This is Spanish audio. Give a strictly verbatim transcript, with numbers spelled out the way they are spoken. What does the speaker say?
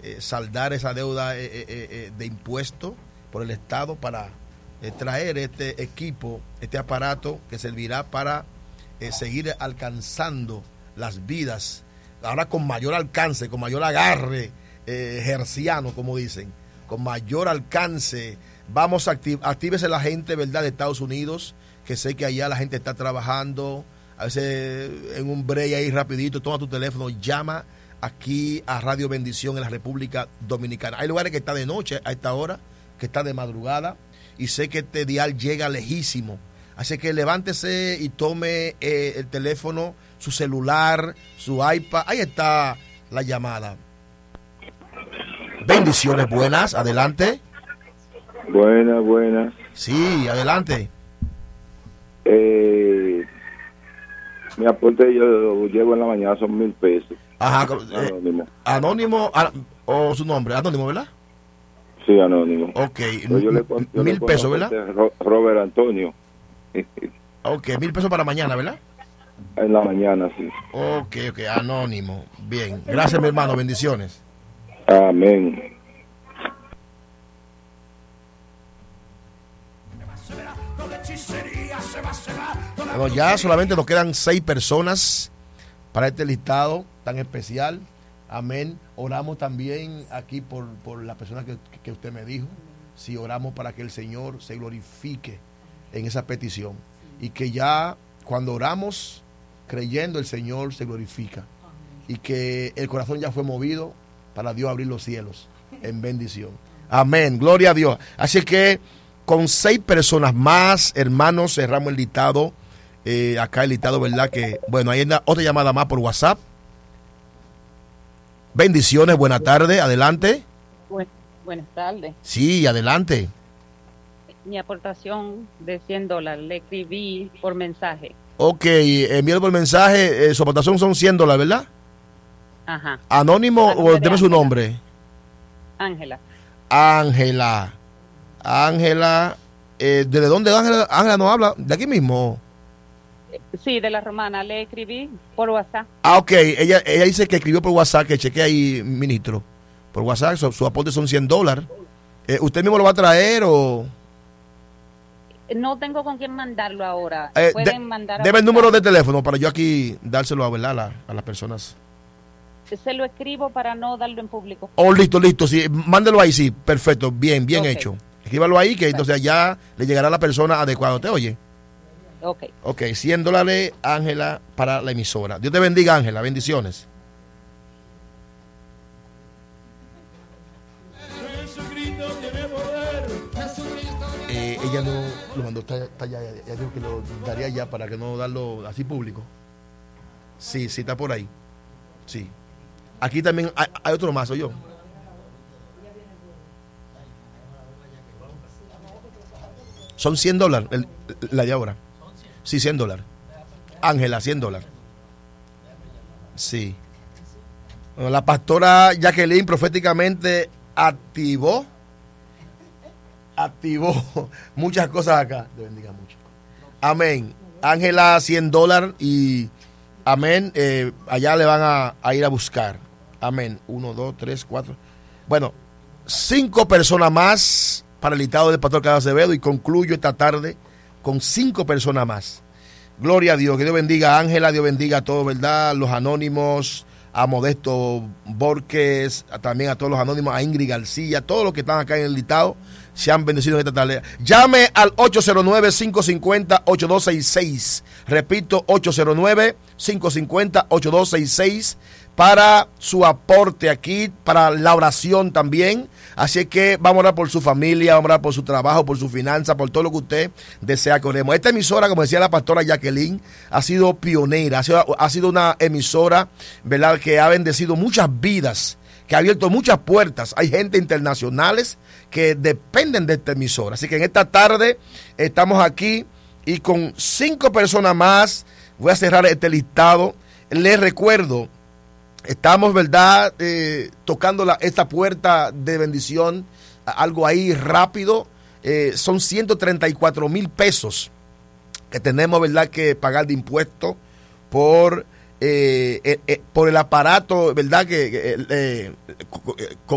eh, saldar esa deuda eh, eh, eh, de impuestos por el Estado para eh, traer este equipo, este aparato que servirá para eh, seguir alcanzando las vidas, ahora con mayor alcance, con mayor agarre eh, herciano, como dicen, con mayor alcance. Vamos a activ actívese la gente, ¿verdad?, de Estados Unidos, que sé que allá la gente está trabajando. A veces en un break ahí rapidito, toma tu teléfono, llama aquí a Radio Bendición en la República Dominicana. Hay lugares que está de noche a esta hora, que está de madrugada, y sé que este dial llega lejísimo. Así que levántese y tome eh, el teléfono, su celular, su iPad. Ahí está la llamada. Bendiciones, buenas, adelante. Buenas, buenas. Sí, adelante. Eh, mi aporte yo llevo en la mañana son mil pesos. Ajá. Eh, anónimo. Anónimo, a, o su nombre, anónimo, ¿verdad? Sí, anónimo. Ok, yo yo le, yo mil pesos, ¿verdad? Robert Antonio. Ok, mil pesos para mañana, ¿verdad? En la mañana, sí. Ok, ok, anónimo. Bien, gracias, mi hermano, bendiciones. Amén. Bueno, ya solamente nos quedan seis personas para este listado tan especial. Amén. Oramos también aquí por, por la persona que, que usted me dijo. Sí, oramos para que el Señor se glorifique en esa petición. Y que ya cuando oramos creyendo, el Señor se glorifica. Y que el corazón ya fue movido para Dios abrir los cielos en bendición. Amén. Gloria a Dios. Así que con seis personas más, hermanos, cerramos el listado. Eh, acá el listado, ¿verdad? Que, bueno, hay otra llamada más por WhatsApp. Bendiciones, buenas tardes, adelante. Buen, buenas tardes. Sí, adelante. Mi aportación de cien dólares, le escribí por mensaje. Ok, envíalo por mensaje, eh, su aportación son cien dólares, ¿verdad? Ajá. ¿Anónimo o deme su nombre? Ángela. Ángela. Ángela, eh, ¿desde dónde Ángela? Ángela nos habla, de aquí mismo. Sí, de la Romana, le escribí por WhatsApp. Ah, ok, ella, ella dice que escribió por WhatsApp, que chequee ahí, ministro. Por WhatsApp, su, su aporte son cien dólares. Eh, ¿Usted mismo lo va a traer o...? No tengo con quién mandarlo ahora. Eh, Pueden de, mandar a deme el número de teléfono para yo aquí dárselo a, ¿verdad? A, la, a las personas. Se lo escribo para no darlo en público. Oh, listo, listo, sí, mándelo ahí, sí, perfecto, bien, bien okay. hecho. Escríbalo ahí, que entonces ya le llegará a la persona adecuada. ¿Te oye? Ok. Ok, cien dólares, Ángela, para la emisora. Dios te bendiga, Ángela, bendiciones. Eh, ella no lo mandó, está, está allá, ella dijo que lo daría ya para que no darlo así público. Sí, sí, está por ahí. Sí. Aquí también hay, hay otro más, soy yo. Son cien dólares el, la de ahora. Sí, cien dólares. Ángela, cien dólares. Sí. Bueno, la pastora Jacqueline proféticamente activó, activó muchas cosas acá. Te bendiga mucho. Amén. Ángela, cien dólares y amén. Eh, allá le van a, a ir a buscar. Amén. Uno, dos, tres, cuatro. Bueno, cinco personas más para el listado del pastor Carlos Acevedo y concluyo esta tarde con cinco personas más. Gloria a Dios, que Dios bendiga a Ángela, Dios bendiga a todos, ¿verdad? Los anónimos, a Modesto Borges, a, también a todos los anónimos, a Ingrid García, todos los que están acá en el listado, se han bendecido en esta tarde. Llame al ocho cero nueve, cinco cinco cero, ocho dos seis seis. Repito, ocho cero nueve, cinco cinco cero, ocho dos seis seis para su aporte aquí, para la oración también. Así que vamos a orar por su familia, vamos a orar por su trabajo, por su finanza, por todo lo que usted desea que oremos. Esta emisora, como decía la pastora Jacqueline, ha sido pionera, ha sido, ha sido una emisora, ¿verdad?, que ha bendecido muchas vidas, que ha abierto muchas puertas. Hay gente internacionales que dependen de esta emisora. Así que en esta tarde estamos aquí y con cinco personas más voy a cerrar este listado. Les recuerdo, estamos, ¿verdad?, eh, tocando la, esta puerta de bendición, algo ahí rápido. Eh, son ciento treinta y cuatro mil pesos que tenemos, ¿verdad?, que pagar de impuestos por, eh, eh, eh, por el aparato, ¿verdad?, que eh, eh,